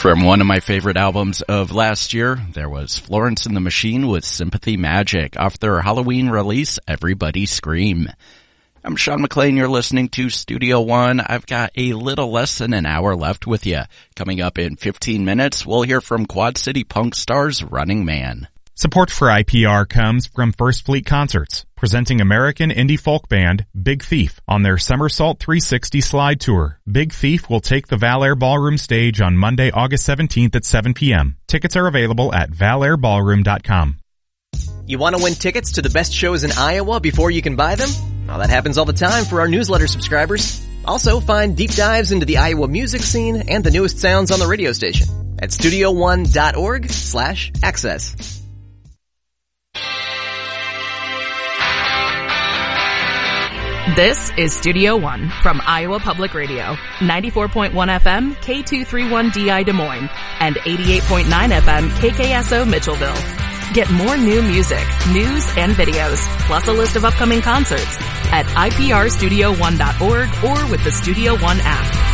From one of my favorite albums of last year, there was Florence and the Machine with Sympathy Magic off their Halloween release, Everybody Scream. I'm Sean McLean, you're listening to Studio One. I've got a little less than an hour left with you. Coming up in 15 minutes, we'll hear from Quad City Punk stars Running Man. Support for IPR comes from First Fleet Concerts, presenting American indie folk band Big Thief on their Somersault 360 Slide Tour. Big Thief will take the Valair Ballroom stage on Monday, August 17th at 7 p.m. Tickets are available at valairballroom.com. You want to win tickets to the best shows in Iowa before you can buy them? Well, that happens all the time for our newsletter subscribers. Also, find deep dives into the Iowa music scene and the newest sounds on the radio station at studio1.org/access. This is Studio One from Iowa Public Radio, 94.1 FM, K231DI Des Moines, and 88.9 FM, KKSO Mitchellville. Get more new music, news, and videos, plus a list of upcoming concerts at iprstudio1.org or with the Studio One app.